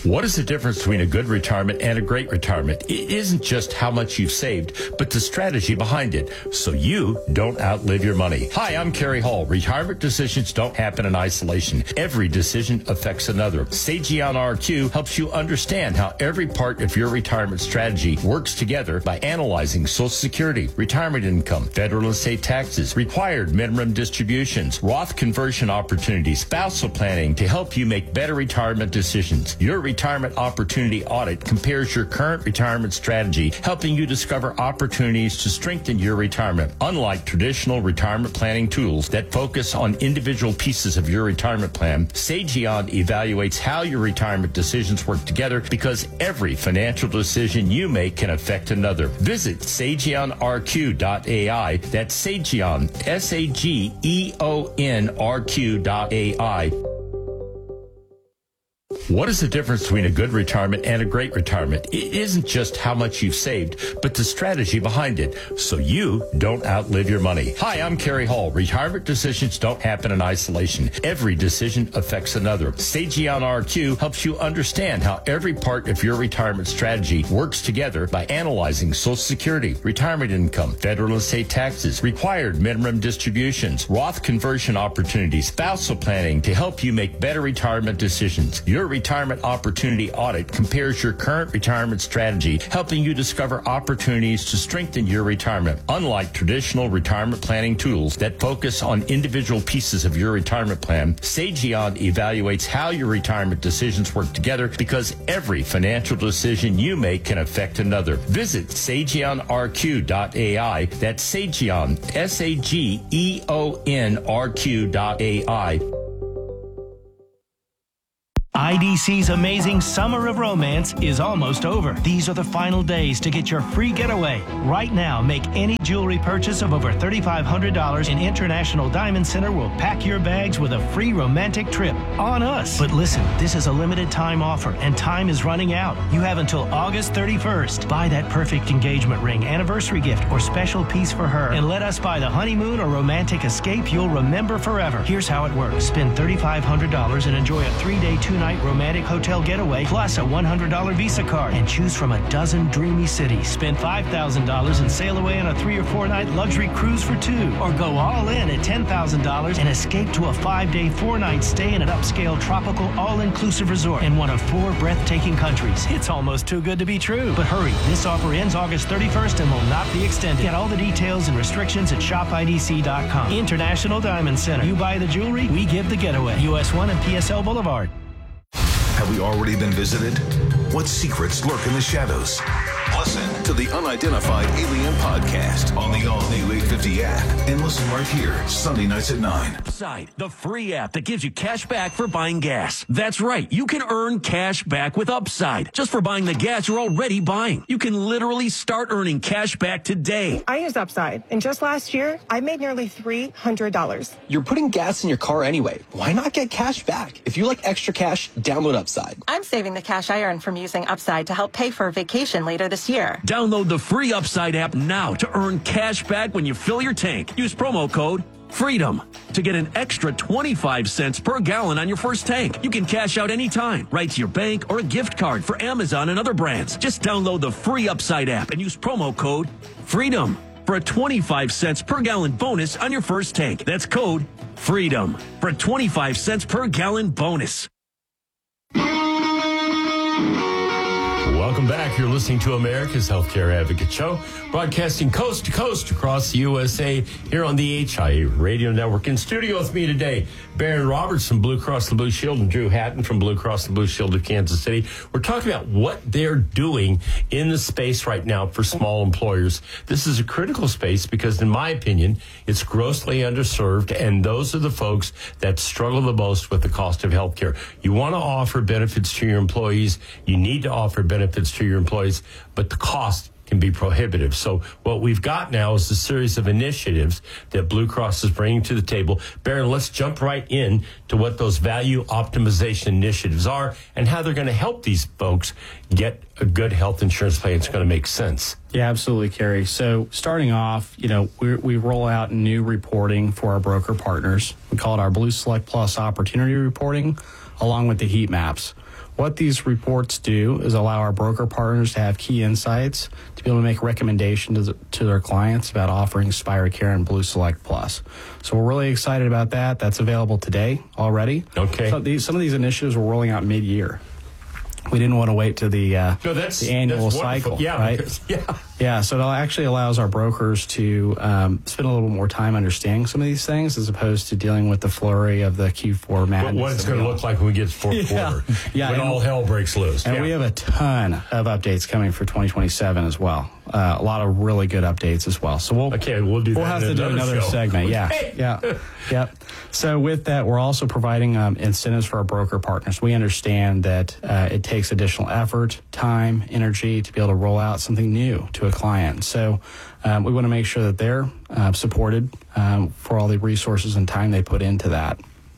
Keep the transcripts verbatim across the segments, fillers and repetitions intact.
What is the difference between a good retirement and a great retirement? It isn't just how much you've saved, but the strategy behind it, so you don't outlive your money. Hi, I'm Kerry Hall. Retirement decisions don't happen in isolation. Every decision affects another. Sageon R Q helps you understand how every part of your retirement strategy works together by analyzing Social Security, retirement income, federal and state taxes, required minimum distributions, Roth conversion opportunities, spousal planning to help you make better retirement decisions. Your Retirement Opportunity Audit compares your current retirement strategy, helping you discover opportunities to strengthen your retirement. Unlike traditional retirement planning tools that focus on individual pieces of your retirement plan, Sageon evaluates how your retirement decisions work together because every financial decision you make can affect another. Visit sageon r q dot a i. That's Sageon, S A G E O N R Q dot A I. What is the difference between a good retirement and a great retirement? It isn't just how much you've saved, but the strategy behind it, so you don't outlive your money. Hi, I'm Kerry Hall. Retirement decisions don't happen in isolation. Every decision affects another. Sageon R Q helps you understand how every part of your retirement strategy works together by analyzing Social Security, retirement income, federal and state taxes, required minimum distributions, Roth conversion opportunities, spousal planning to help you make better retirement decisions. Your Retirement Opportunity Audit compares your current retirement strategy, helping you discover opportunities to strengthen your retirement. Unlike traditional retirement planning tools that focus on individual pieces of your retirement plan, Sageon evaluates how your retirement decisions work together because every financial decision you make can affect another. Visit sageon r q dot a i. That's Sageon, S A G E O N R Q dot A I. I D C's amazing Summer of Romance is almost over. These are the final days to get your free getaway. Right now, make any jewelry purchase of over three thousand five hundred dollars in International Diamond Center will pack your bags with a free romantic trip on us. But listen, this is a limited time offer and time is running out. You have until August thirty-first. Buy that perfect engagement ring, anniversary gift, or special piece for her and let us buy the honeymoon or romantic escape you'll remember forever. Here's how it works. Spend three thousand five hundred dollars and enjoy a three-day, two-night romantic hotel getaway plus a one hundred dollars Visa card and choose from a dozen dreamy cities. Spend five thousand dollars and sail away on a three or four night luxury cruise for two, or go all in at ten thousand dollars and escape to a five-day, four-night stay in an upscale tropical all-inclusive resort in one of four breathtaking countries. It's almost too good to be true. But hurry, this offer ends August thirty-first and will not be extended. Get all the details and restrictions at shop I D C dot com. International Diamond Center. You buy the jewelry, we give the getaway. U S one and P S L Boulevard. Have we already been visited? What secrets lurk in the shadows? Listen to the Unidentified Alien Podcast on the all-new eight fifty app and listen right here Sunday nights at nine. Upside, the free app that gives you cash back for buying gas. That's right. You can earn cash back with Upside just for buying the gas you're already buying. You can literally start earning cash back today. I use Upside, and just last year, I made nearly three hundred dollars. You're putting gas in your car anyway. Why not get cash back? If you like extra cash, download Upside. I'm saving the cash I earn from using Upside to help pay for a vacation later this year. Download the free Upside app now to earn cash back when you fill your tank. Use promo code FREEDOM to get an extra twenty-five cents per gallon on your first tank. You can cash out anytime, right to your bank or a gift card for Amazon and other brands. Just download the free Upside app and use promo code FREEDOM for a twenty-five cents per gallon bonus on your first tank. That's code FREEDOM for a twenty-five cents per gallon bonus. Welcome back. You're listening to America's Healthcare Advocate Show, broadcasting coast to coast across the U S A here on the H I A Radio Network. In studio with me today, Baron Roberts from Blue Cross and Blue Shield and Drew Hatton from Blue Cross and Blue Shield of Kansas City. We're talking about what they're doing in the space right now for small employers. This is a critical space because, in my opinion, it's grossly underserved, and those are the folks that struggle the most with the cost of healthcare. You want to offer benefits to your employees. You need to offer benefits to your employees, but the cost can be prohibitive. So what we've got now is a series of initiatives that Blue Cross is bringing to the table. Baron, let's jump right in to what those value optimization initiatives are and how they're going to help these folks get a good health insurance plan. It's going to make sense. Yeah, absolutely, Kerry. So starting off, you know, we we roll out new reporting for our broker partners. We call it our Blue Select Plus Opportunity Reporting. along with the heat maps. What these reports do is allow our broker partners to have key insights to be able to make recommendations to, the, to their clients about offering SpiroCare and Blue Select Plus. So we're really excited about that. That's available today already. Okay. So these, some of these initiatives we're rolling out mid-year. We didn't want to wait to the, uh, no, that's, the annual that's cycle, yeah, right? Because, yeah. Yeah, so it actually allows our brokers to um, spend a little bit more time understanding some of these things as opposed to dealing with the flurry of the Q four madness. What it's going to look like when we get to fourth yeah. quarter, yeah, when and, all hell breaks loose. And yeah. we have a ton of updates coming for twenty twenty-seven as well. Uh, a lot of really good updates as well. So we'll okay, we'll do. We'll that have in to do another show. segment. Yeah, Okay. yeah, yep. So with that, we're also providing um, incentives for our broker partners. We understand that uh, it takes additional effort, time, energy to be able to roll out something new to a client. So um, we want to make sure that they're uh, supported um, for all the resources and time they put into that.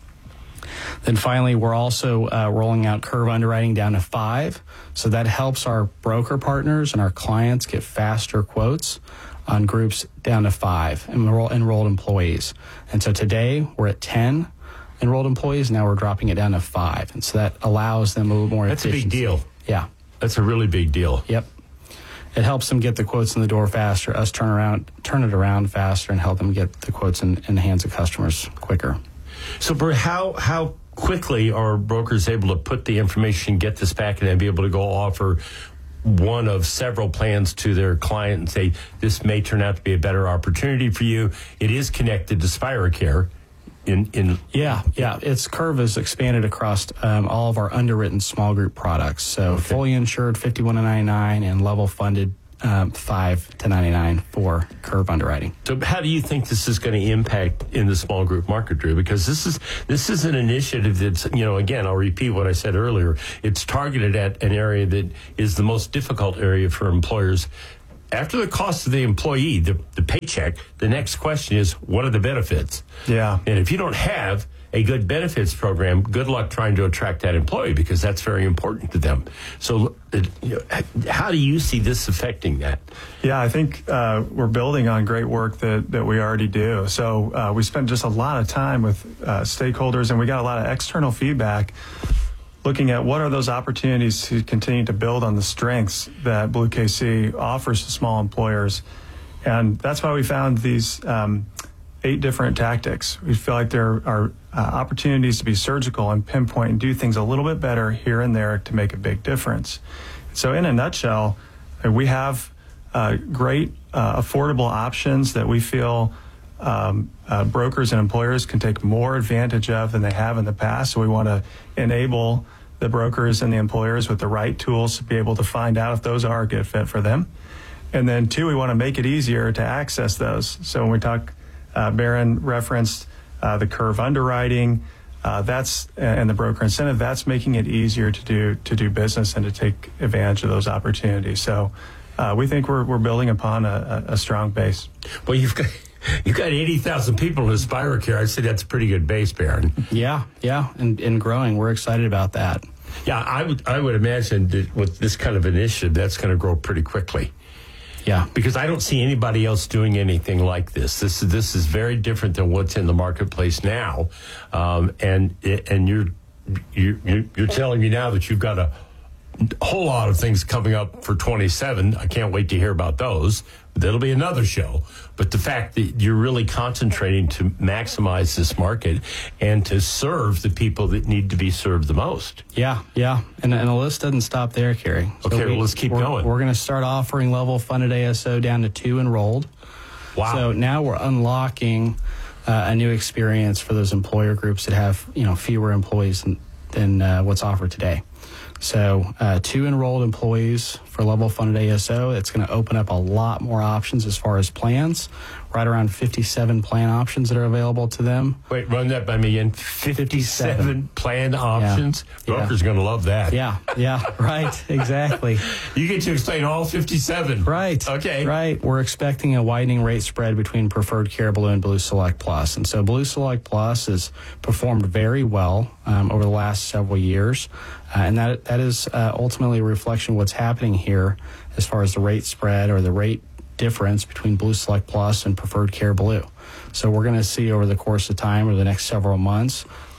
Then finally, we're also uh, rolling out curve underwriting down to five. So that helps our broker partners and our clients get faster quotes on groups down to five enroll, enrolled employees. And so today we're at ten enrolled employees. Now we're dropping it down to five. And so that allows them a little more That's efficiency. a big deal. Yeah. That's a really big deal. Yep. It helps them get the quotes in the door faster, us turn around, turn it around faster, and help them get the quotes in, in the hands of customers quicker. So, Bert, how how quickly are brokers able to put the information, get this back, and then be able to go offer one of several plans to their client and say, this may turn out to be a better opportunity for you? It is connected to SpiroCare. In, in yeah, yeah. Its curve is expanded across um, all of our underwritten small group products. So Okay. fully insured fifty-one to ninety-nine and level funded um, five to ninety-nine for curve underwriting. So how do you think this is going to impact in the small group market, Drew? Because this is this is an initiative that's, you know, again, I'll repeat what I said earlier. It's targeted at an area that is the most difficult area for employers. After the cost of the employee, the, the paycheck, the next question is, what are the benefits? Yeah. And if you don't have a good benefits program, good luck trying to attract that employee, because that's very important to them. So uh, you know, how do you see this affecting that? Yeah, I think uh, we're building on great work that, that we already do. So uh, we spent just a lot of time with uh, stakeholders, and we got a lot of external feedback looking at what are those opportunities to continue to build on the strengths that Blue K C offers to small employers. And that's why we found these um, eight different tactics. We feel like there are uh, opportunities to be surgical and pinpoint and do things a little bit better here and there to make a big difference. So in a nutshell, we have uh, great uh, affordable options that we feel um, uh, brokers and employers can take more advantage of than they have in the past. So we want to enable the brokers and the employers with the right tools to be able to find out if those are a good fit for them. And then two, we want to make it easier to access those. So when we talk, uh, Barron referenced uh, the curve underwriting, uh, that's and the broker incentive, that's making it easier to do to do business and to take advantage of those opportunities. So uh, we think we're we're building upon a, a strong base. Well, you've got you've got eighty thousand people in SpiroCare. I'd say that's a pretty good base, Barron. Yeah, yeah, and, and growing. We're excited about that. Yeah, I would I would imagine that with this kind of initiative, that's going to grow pretty quickly. Yeah, because I don't see anybody else doing anything like this. This is this is very different than what's in the marketplace now, um, and and you're you're you're telling me now that you've got a whole lot of things coming up for twenty-seven. I can't wait to hear about those. That'll be another show. But the fact that you're really concentrating to maximize this market and to serve the people that need to be served the most. Yeah, yeah. And, and the list doesn't stop there, Kerry. So okay, we, well, let's keep we're, going. We're going to start offering level funded A S O down to two enrolled. Wow. So now we're unlocking uh, a new experience for those employer groups that have, you know, fewer employees than, than uh, what's offered today. So uh, two enrolled employees for level funded A S O. It's going to open up a lot more options as far as plans. Right around fifty-seven plan options that are available to them. Wait, run that by me again. fifty-seven, fifty-seven plan options. Yeah. Brokers yeah. going to love that. Yeah, yeah, right, exactly. You get to explain all fifty-seven. Right. Okay. Right. We're expecting a widening rate spread between Preferred Care Blue and Blue Select Plus. And so Blue Select Plus has performed very well um, over the last several years. Uh, and that that is uh, ultimately a reflection of what's happening here as far as the rate spread or the rate difference between Blue Select Plus and Preferred Care Blue. So we're going to see over the course of time, over the next several months,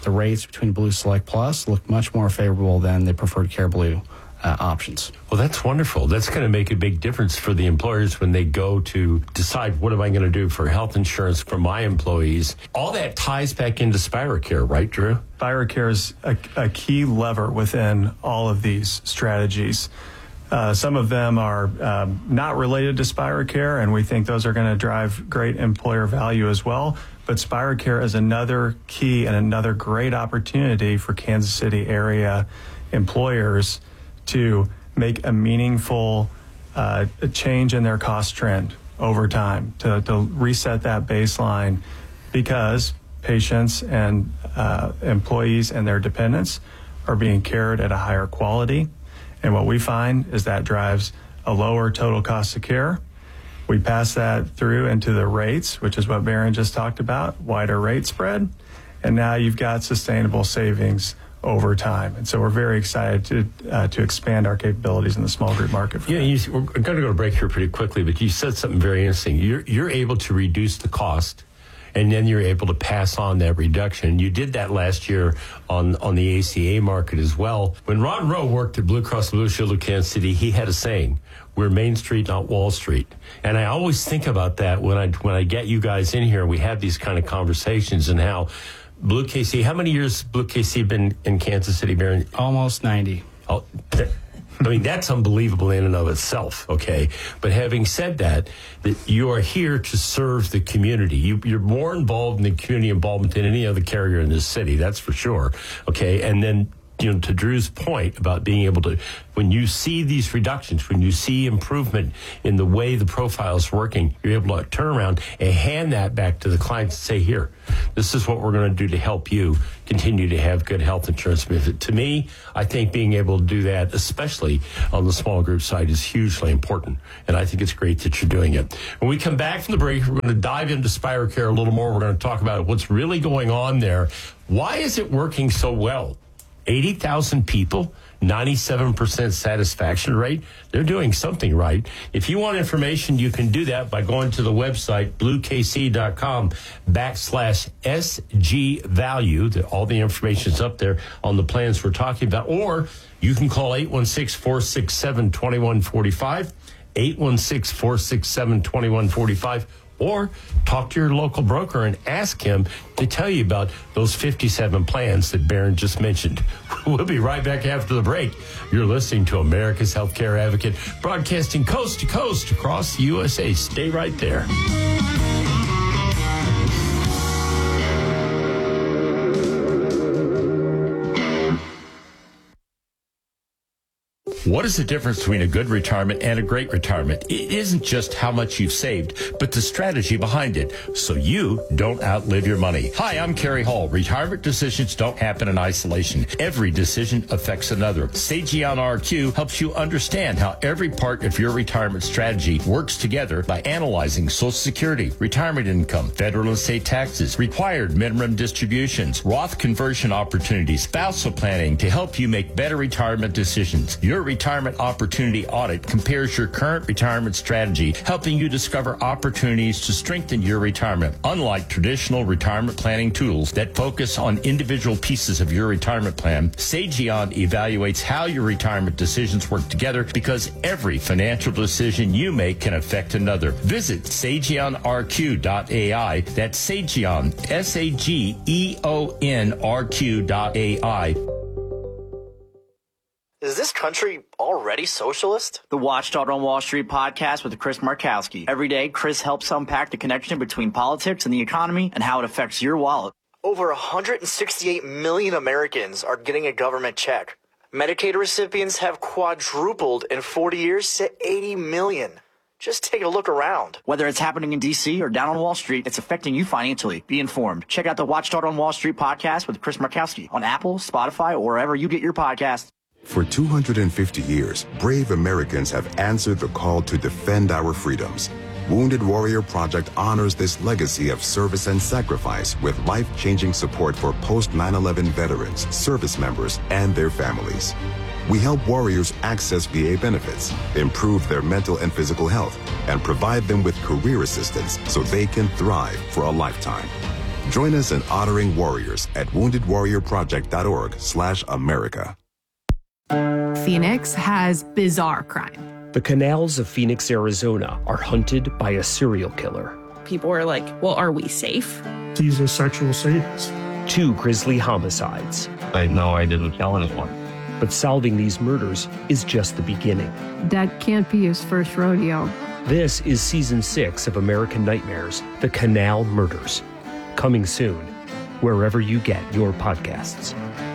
the rates between Blue Select Plus look much more favorable than the Preferred Care Blue uh, options. Well, that's wonderful. That's going to make a big difference for the employers when they go to decide what am I going to do for health insurance for my employees. All that ties back into SpiroCare, right, Drew? SpiroCare is a, a key lever within all of these strategies. Uh, some of them are um, not related to SpiroCare, and we think those are going to drive great employer value as well. But SpiroCare is another key and another great opportunity for Kansas City area employers to make a meaningful uh, change in their cost trend over time, to, to reset that baseline, because patients and uh, employees and their dependents are being cared at a higher quality. And what we find is that drives a lower total cost of care. We pass that through into the rates, which is what Baron just talked about, wider rate spread. And now you've got sustainable savings over time. And so we're very excited to uh, to expand our capabilities in the small group market. Yeah, you, we're going to go to break here pretty quickly, but you said something very interesting. You're, you're able to reduce the cost, and then you're able to pass on that reduction. You did that last year on, on the A C A market as well. When Ron Rowe worked at Blue Cross Blue Shield of Kansas City, he had a saying, we're Main Street, not Wall Street. And I always think about that when I when I get you guys in here, we have these kind of conversations, and how Blue K C, how many years Blue K C been in Kansas City, Baron? Almost ninety. Oh, that, I mean, that's unbelievable in and of itself, okay? But having said that, that you are here to serve the community. You, you're more involved in the community involvement than any other carrier in this city, that's for sure, okay? And then, you know, to Drew's point about being able to, when you see these reductions, when you see improvement in the way the profile is working, you're able to turn around and hand that back to the clients and say, here, this is what we're going to do to help you continue to have good health insurance benefit. To me, I think being able to do that, especially on the small group side, is hugely important. And I think it's great that you're doing it. When we come back from the break, we're going to dive into SpiroCare a little more. We're going to talk about what's really going on there. Why is it working so well? eighty thousand people, ninety-seven percent satisfaction rate. They're doing something right. If you want information, you can do that by going to the website, bluekc.com backslash SG value. All the information's up there on the plans we're talking about. Or you can call eight one six, four six seven, two one four five, eight one six, four six seven, two one four five. Or talk to your local broker and ask him to tell you about those fifty-seven plans that Baron just mentioned. We'll be right back after the break. You're listening to America's Healthcare Advocate, broadcasting coast to coast across the U S A. Stay right there. What is the difference between a good retirement and a great retirement? It isn't just how much you've saved, but the strategy behind it, so you don't outlive your money. Hi, I'm Kerry Hall. Retirement decisions don't happen in isolation. Every decision affects another. Sageon R Q helps you understand how every part of your retirement strategy works together by analyzing Social Security, retirement income, federal and state taxes, required minimum distributions, Roth conversion opportunities, spousal planning to help you make better retirement decisions. Your Retirement Opportunity Audit compares your current retirement strategy, helping you discover opportunities to strengthen your retirement. Unlike traditional retirement planning tools that focus on individual pieces of your retirement plan, Sageon evaluates how your retirement decisions work together, because every financial decision you make can affect another. Visit sageon r q dot a i. That's Sageon, S A G E O N R Q dot A I. Is this country already socialist? The Watchdog on Wall Street podcast with Chris Markowski. Every day, Chris helps unpack the connection between politics and the economy and how it affects your wallet. Over one hundred sixty-eight million Americans are getting a government check. Medicaid recipients have quadrupled in forty years to eighty million. Just take a look around. Whether it's happening in D C or down on Wall Street, it's affecting you financially. Be informed. Check out the Watchdog on Wall Street podcast with Chris Markowski on Apple, Spotify, or wherever you get your podcasts. For two hundred fifty years, brave Americans have answered the call to defend our freedoms. Wounded Warrior Project honors this legacy of service and sacrifice with life-changing support for post nine eleven veterans, service members, and their families. We help warriors access V A benefits, improve their mental and physical health, and provide them with career assistance so they can thrive for a lifetime. Join us in honoring warriors at wounded warrior project dot org slash America. Phoenix has bizarre crime. The canals of Phoenix, Arizona are hunted by a serial killer. People are like, well, are we safe? He's a sexual sadist. Two grisly homicides. I know I didn't kill anyone. But solving these murders is just the beginning. That can't be his first rodeo. This is season six of American Nightmares, The Canal Murders. Coming soon, wherever you get your podcasts.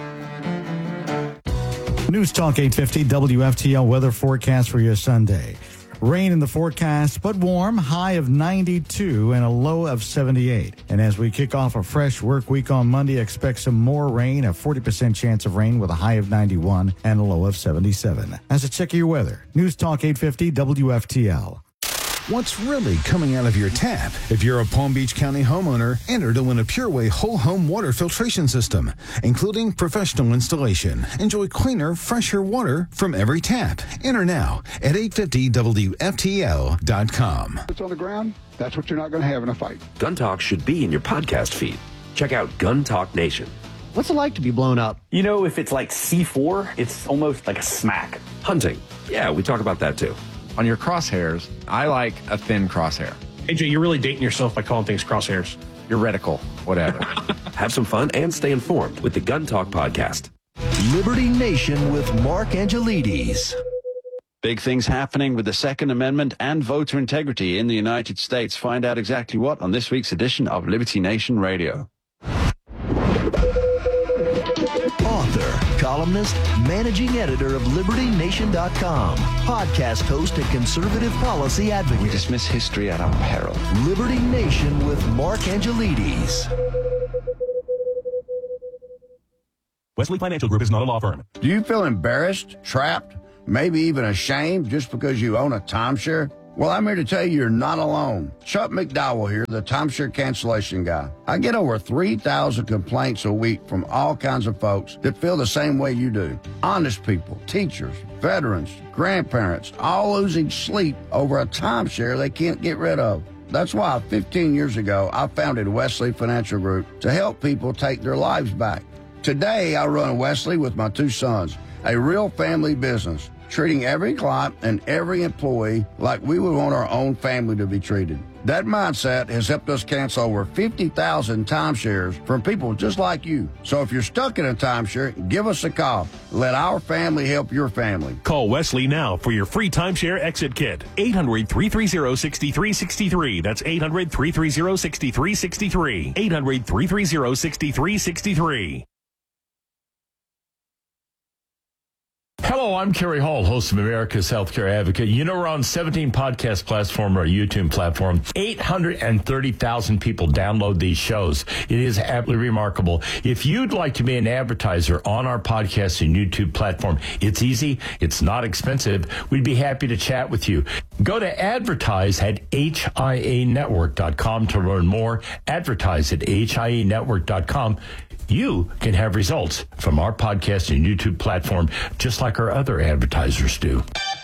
News Talk eight fifty W F T L weather forecast for your Sunday. Rain in the forecast, but warm, high of ninety-two and a low of seventy-eight. And as we kick off a fresh work week on Monday, expect some more rain, a forty percent chance of rain with a high of ninety-one and a low of seventy-seven. As a check of your weather, News Talk eight fifty W F T L. What's really coming out of your tap? If you're a Palm Beach County homeowner, enter to win a PureWay whole home water filtration system, including professional installation. Enjoy cleaner, fresher water from every tap. Enter now at eight fifty W F T L dot com. It's on the ground. That's what you're not going to have in a fight. Gun Talk should be in your podcast feed. Check out Gun Talk Nation. What's it like to be blown up? You know, if it's like C four, it's almost like a smack. Hunting. Yeah, we talk about that too. On your crosshairs, I like a thin crosshair. A J, you're really dating yourself by calling things crosshairs. Your reticle, whatever. Have some fun and stay informed with the Gun Talk podcast. Liberty Nation with Mark Angelides. Big things happening with the Second Amendment and voter integrity in the United States. Find out exactly what on this week's edition of Liberty Nation Radio. Author, columnist, managing editor of Liberty Nation dot com, podcast host and conservative policy advocate. We dismiss history at our peril. Liberty Nation with Mark Angelides. Wesley Financial Group is not a law firm. Do you feel embarrassed, trapped, maybe even ashamed just because you own a timeshare? Well, I'm here to tell you you're not alone. Chuck McDowell here, the timeshare cancellation guy. I get over three thousand complaints a week from all kinds of folks that feel the same way you do. Honest people, teachers, veterans, grandparents, all losing sleep over a timeshare they can't get rid of. That's why fifteen years ago, I founded Wesley Financial Group to help people take their lives back. Today, I run Wesley with my two sons, a real family business, treating every client and every employee like we would want our own family to be treated. That mindset has helped us cancel over fifty thousand timeshares from people just like you. So if you're stuck in a timeshare, give us a call. Let our family help your family. Call Wesley now for your free timeshare exit kit. eight hundred, three three zero, six three six three. That's eight hundred, three three zero, six three six three. eight hundred, three three zero, six three six three. Hello, I'm Kerry Hall, host of America's Healthcare Advocate. You know, we're on seventeen podcast platform or YouTube platform. eight hundred thirty thousand people download these shows. It is absolutely remarkable. If you'd like to be an advertiser on our podcast and YouTube platform, it's easy. It's not expensive. We'd be happy to chat with you. Go to advertise at H I A network dot com to learn more. Advertise at H I A network dot com. You can have results from our podcast and YouTube platform just like our other advertisers do.